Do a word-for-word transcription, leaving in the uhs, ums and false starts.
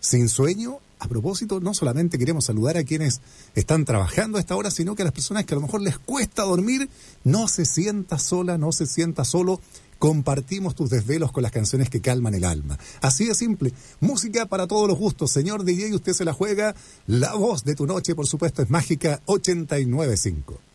sin sueño. A propósito, no solamente queremos saludar a quienes están trabajando a esta hora, sino que a las personas que a lo mejor les cuesta dormir, no se sienta sola, no se sienta solo. Compartimos tus desvelos con las canciones que calman el alma. Así de simple. Música para todos los gustos. Señor D J, usted se la juega. La voz de tu noche, por supuesto, es Mágica ochenta y nueve punto cinco.